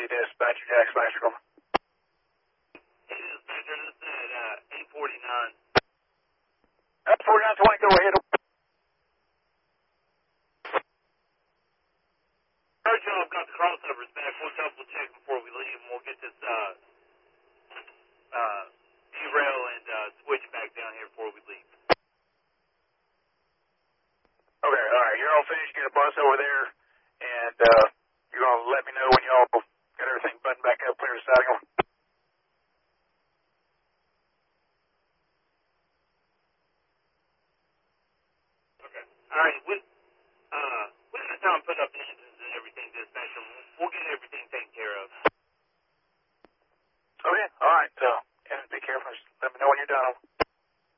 Dispatcher, Jack Smasher. Hey, Dispatcher, this is at 849. 4920, go ahead. Heard y'all got the crossovers back. We'll double check before we leave, and we'll get this derail and switch back down here before we leave. Okay, all right. You're all finished. Get a bus over there, and you're going to let me know when y'all got everything buttoned back up, clear the siding. Okay. All right.